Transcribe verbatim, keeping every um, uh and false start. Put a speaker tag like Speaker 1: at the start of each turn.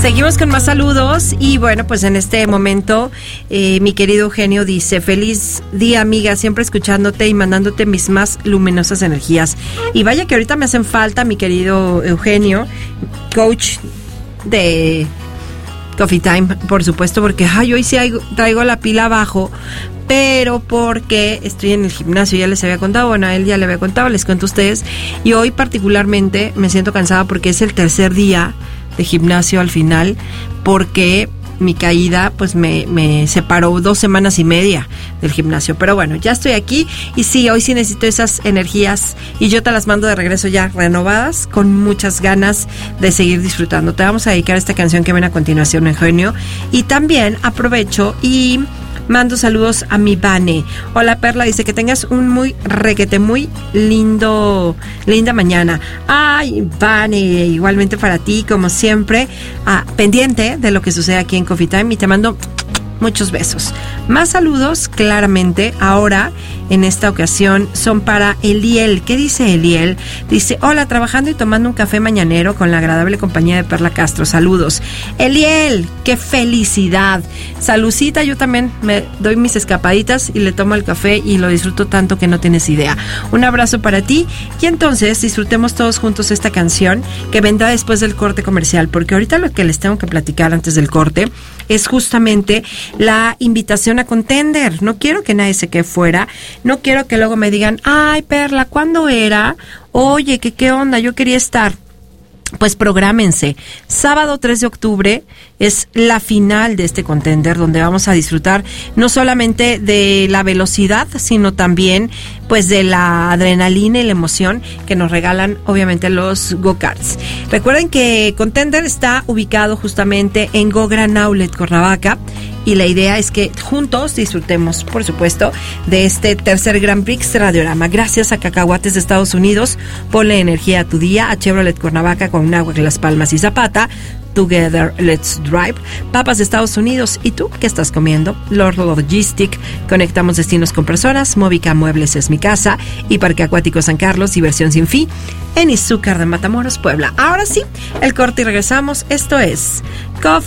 Speaker 1: Seguimos con más saludos y bueno, pues en este momento eh, mi querido Eugenio dice: feliz día, amiga, siempre escuchándote y mandándote mis más luminosas energías. Y vaya que ahorita me hacen falta, mi querido Eugenio, coach de Coffee Time, por supuesto, porque ay, hoy sí hay, traigo la pila abajo, pero porque estoy en el gimnasio, ya les había contado, bueno, a él ya le había contado, les cuento a ustedes, y hoy particularmente me siento cansada porque es el tercer día de gimnasio al final, porque mi caída pues me, me separó dos semanas y media del gimnasio, pero bueno, ya estoy aquí y sí, hoy sí necesito esas energías y yo te las mando de regreso ya renovadas, con muchas ganas de seguir disfrutando. Te vamos a dedicar esta canción que viene a continuación, Eugenio, y también aprovecho y mando saludos a mi Vane. Hola Perla, dice que tengas un muy requete, muy lindo, linda mañana. Ay, Vane, igualmente para ti, como siempre, ah, pendiente de lo que sucede aquí en Coffee Time y te mando muchos besos. Más saludos, claramente, ahora, en esta ocasión, son para Eliel. ¿Qué dice Eliel? Dice: hola, trabajando y tomando un café mañanero con la agradable compañía de Perla Castro. Saludos. Eliel, qué felicidad. Salucita, yo también me doy mis escapaditas y le tomo el café y lo disfruto tanto que no tienes idea. Un abrazo para ti y entonces disfrutemos todos juntos esta canción que vendrá después del corte comercial, porque ahorita lo que les tengo que platicar antes del corte es justamente la invitación a Contender. No quiero que nadie se quede fuera, no quiero que luego me digan: ay, Perla, ¿cuándo era? Oye, que qué onda, yo quería estar. Pues prográmense. Sábado tres de octubre es la final de este Contender, donde vamos a disfrutar no solamente de la velocidad, sino también pues de la adrenalina y la emoción que nos regalan obviamente los go-karts. Recuerden que Contender está ubicado justamente en Go Gran Outlet Cuernavaca y la idea es que juntos disfrutemos, por supuesto, de este tercer Grand Prix Radiorama. Gracias a Cacahuates de Estados Unidos, ponle energía a tu día, a Chevrolet Cuernavaca con Agua de Las Palmas y Zapata, Together Let's Drive, Papas de Estados Unidos. ¿Y tú qué estás comiendo? Lord Logistic, conectamos destinos con personas. Móvica Muebles es mi casa y Parque Acuático San Carlos, diversión sin fin en Izúcar de Matamoros, Puebla. Ahora sí, el corte y regresamos. Esto es Coffee